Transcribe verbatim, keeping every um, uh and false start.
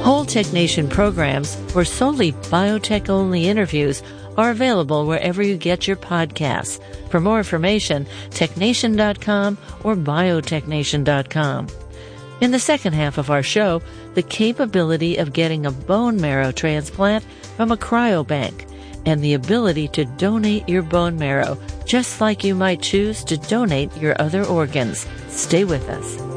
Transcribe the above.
Whole Technation programs or solely biotech-only interviews are available wherever you get your podcasts. For more information, technation dot com or biotechnation dot com. In the second half of our show, the capability of getting a bone marrow transplant from a cryobank and the ability to donate your bone marrow, just like you might choose to donate your other organs. Stay with us.